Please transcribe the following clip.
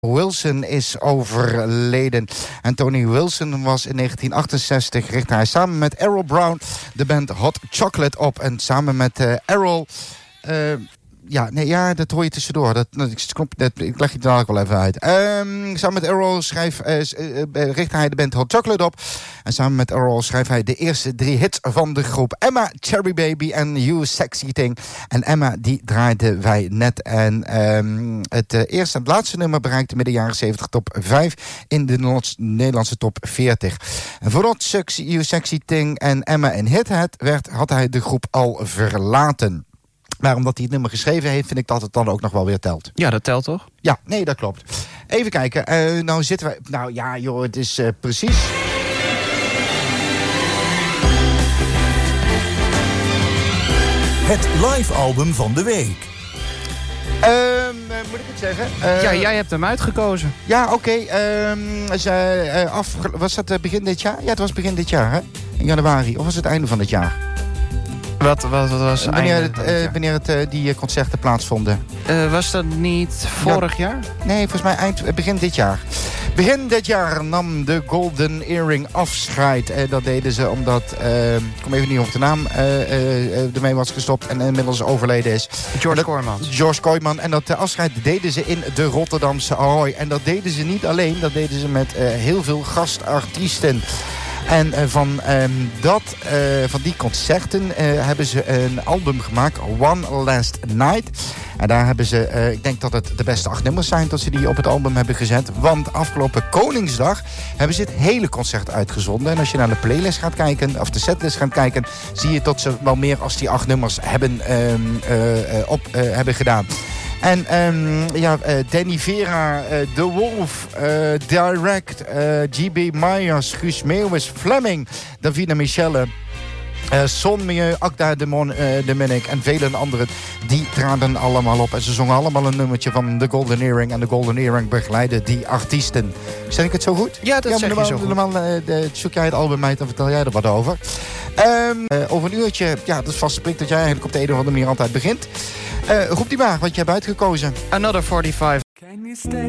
Wilson is overleden. En Tony Wilson was in 1968, richtte hij samen met Errol Brown de band Hot Chocolate op. En samen met Errol... dat hoor je tussendoor. Ik leg je het dadelijk wel even uit. Samen met Errol richtte hij de band Hot Chocolate op. En samen met Errol schreef hij de eerste 3 hits van de groep. Emma, Cherry Baby en You Sexy Thing. En Emma, die draaiden wij net. En het eerste en het laatste nummer bereikte midden jaren 70 top 5 in de Nederlandse top 40. En voordat You Sexy Thing en Emma een hit had hij de groep al verlaten. Maar omdat hij het nummer geschreven heeft, vind ik dat het dan ook nog wel weer telt. Ja, dat telt toch? Ja, nee, dat klopt. Even kijken. Nou zitten wij... Nou ja, joh, het is precies... Het live album van de week. Moet ik het zeggen? Ja, jij hebt hem uitgekozen. Ja, oké. Was dat begin dit jaar? Ja, het was begin dit jaar, hè? In januari. Of was het einde van dit jaar? Wat was wanneer die concerten plaatsvonden. Was dat niet vorig jaar? Nee, volgens mij begin dit jaar. Begin dit jaar nam de Golden Earring afscheid. Dat deden ze omdat... ik kom even niet over de naam. Ermee was gestopt en inmiddels overleden is. George Kooijman. En dat afscheid deden ze in de Rotterdamse Ahoy. En dat deden ze niet alleen. Dat deden ze met heel veel gastartiesten. En van die concerten hebben ze een album gemaakt, One Last Night. En daar hebben ze, ik denk dat het de beste 8 nummers zijn dat ze die op het album hebben gezet. Want afgelopen Koningsdag hebben ze het hele concert uitgezonden. En als je naar de playlist gaat kijken, of de setlist gaat kijken, zie je dat ze wel meer als die 8 nummers hebben gedaan. En Danny Vera, The Wolf, Direct, G.B. Myers, Guus Meeuwis, Fleming, Davina Michelle, Son Milieu, Akda de Munnik en vele anderen, die traden allemaal op. En ze zongen allemaal een nummertje van The Golden Earring. En The Golden Earring begeleidde die artiesten. Zeg ik het zo goed? Ja, dat zeg je zo goed. Normaal zoek jij het album uit en vertel jij er wat over. Over een uurtje, ja, dat is vastgeprikt dat jij eigenlijk op de een of andere manier altijd begint. Roep die maar, wat je hebt uitgekozen. Another 45. Can you stay